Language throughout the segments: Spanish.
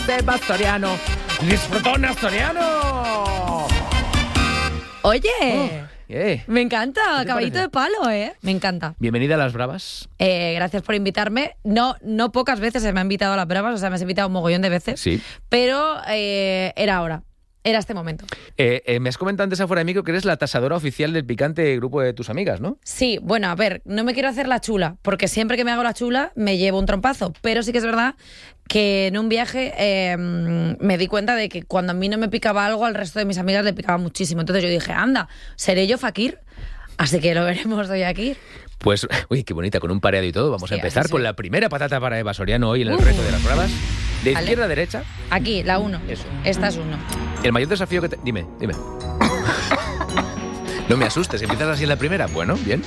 Eva Soriano. ¡Disfrutón asturiano! Oye, me encanta, ¿Qué te caballito parece? de palo, me encanta. Bienvenida a Las Bravas. Gracias por invitarme. No pocas veces se me ha invitado a las bravas, o sea, me has invitado un mogollón de veces. Sí. Pero era ahora, era este momento. Me has comentado antes afuera de micro que eres la tasadora oficial del picante grupo de tus amigas, ¿no? Sí, bueno, a ver, no me quiero hacer la chula, porque siempre que me hago la chula me llevo un trompazo, pero sí que es verdad que en un viaje me di cuenta de que cuando a mí no me picaba algo, al resto de mis amigas le picaba muchísimo. Entonces yo dije, anda, ¿seré yo Fakir? Así que lo veremos hoy aquí. Pues, uy, qué bonita, con un pareado y todo. Vamos a Sí, empezar así con soy. la primera patata para Eva Soriano hoy en el reto de Las Bravas. De Vale. izquierda a derecha, Aquí, la 1. Eso. Esta es 1. el mayor desafío que te... Dime. No me asustes, ¿empiezas así en la primera? Bueno, bien.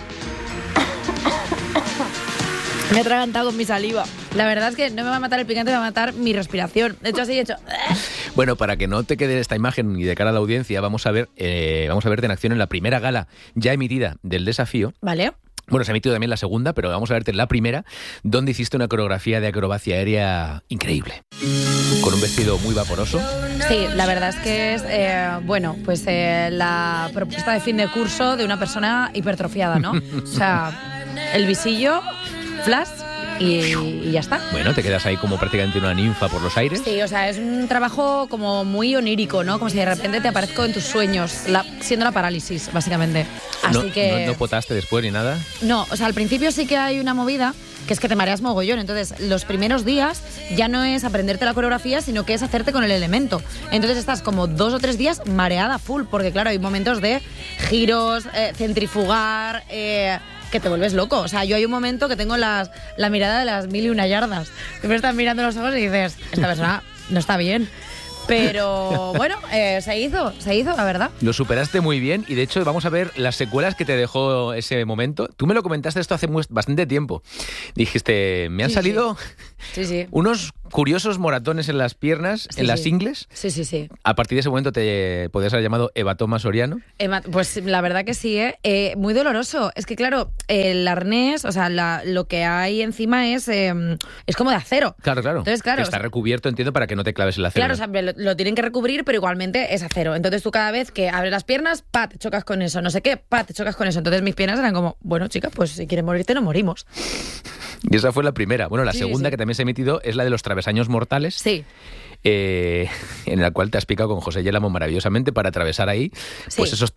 Me he atragantado con mi saliva. La verdad es que no me va a matar el picante, me va a matar mi respiración. De hecho, así he hecho... Bueno, para que no te quede esta imagen y de cara a la audiencia, vamos a verte en acción en la primera gala ya emitida del desafío. ¿Vale? Bueno, se ha emitido también la segunda, pero vamos a verte en la primera, donde hiciste una coreografía de acrobacia aérea increíble. Con un vestido muy vaporoso. Sí, la verdad es que es, pues la propuesta de fin de curso de una persona hipertrofiada, ¿no? O sea, el visillo, flash y ya está. Bueno, te quedas ahí como prácticamente una ninfa por los aires. Sí, o sea, es un trabajo como muy onírico, ¿no? Como si de repente te aparezco en tus sueños, siendo la parálisis, básicamente. Así que... No potaste después ni nada. No, o sea, al principio sí que hay una movida que es que te mareas mogollón. Entonces, los primeros días ya no es aprenderte la coreografía, sino que es hacerte con el elemento. Entonces estás como 2 o 3 días mareada full, porque claro, hay momentos de giros, centrifugar, que te vuelves loco. O sea, yo hay un momento que tengo la mirada de las 1001 yardas. Que me están mirando los ojos y dices, esta persona no está bien. Pero bueno, se hizo, la verdad. Lo superaste muy bien y de hecho vamos a ver las secuelas que te dejó ese momento. Tú me lo comentaste esto hace bastante tiempo. Dijiste, me han salido Sí. unos curiosos moratones en las piernas, Sí, en las sí. ingles. Sí. A partir de ese momento te podías haber llamado hematoma soriano. Pues la verdad que sí, muy doloroso. Es que claro, el arnés, o sea, lo que hay encima es como de acero. Claro. Entonces, claro, Que está recubierto, entiendo, para que no te claves el acero. Claro, o sea, lo tienen que recubrir, pero igualmente es acero. Entonces tú cada vez que abres las piernas, te chocas con eso, no sé qué, te chocas con eso. Entonces mis piernas eran como, bueno, chica, pues si quieres morirte, no morimos. Y esa fue la primera. Bueno, la Sí, segunda sí. que también se ha emitido es la de los travesaños mortales. Sí. En la cual te has picado con José Yélamo maravillosamente para atravesar ahí Sí. pues esos